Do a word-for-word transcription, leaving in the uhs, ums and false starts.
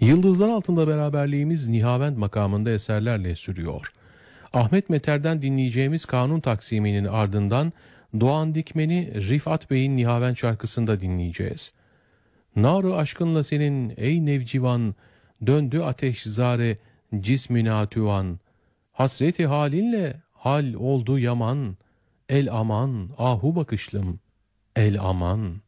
Yıldızlar altında beraberliğimiz Nihavend makamında eserlerle sürüyor. Ahmet Meter'den dinleyeceğimiz Kanun Taksimi'nin ardından Doğan Dikmen'i Rifat Bey'in Nihavend şarkısında dinleyeceğiz. Nar-ı aşkınla senin ey nevcivan, döndü ateş zare cismüna tüvan. Hasreti halinle hal oldu yaman, el aman ahu bakışlım, el aman.